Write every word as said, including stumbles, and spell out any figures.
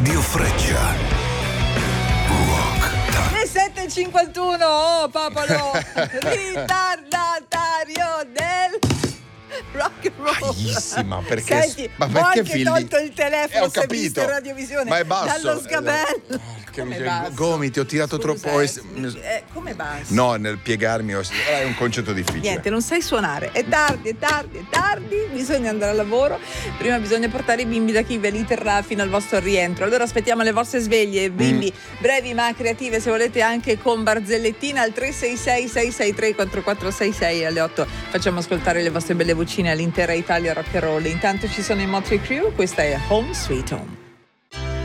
Radio Freccia. Rock Time. Le sette e cinquantuno, oh Popolo, ritardatario del rock and roll. Bellissima, perché Senti, ma ho perché anche figli? tolto il telefono, Eh, ho se capito. visto in radiovisione, ma è basso. dallo sgabello. Che Come miseria. basso? Gomiti, ho tirato Scusa, troppo. eh, eh, come basso? No, nel piegarmi ho- è un concetto difficile. Niente, non sai suonare, è tardi, è tardi, è tardi, bisogna andare al lavoro, prima bisogna portare i bimbi da chi ve li terrà fino al vostro rientro. Allora aspettiamo le vostre sveglie, bimbi mm. brevi ma creative, se volete anche con barzellettina al tre sei sei sei sei tre quattro quattro sei sei. Alle otto facciamo ascoltare le vostre belle vocine all'intera Italia rock and roll. Intanto ci sono i Motley Crue, questa è Home Sweet Home.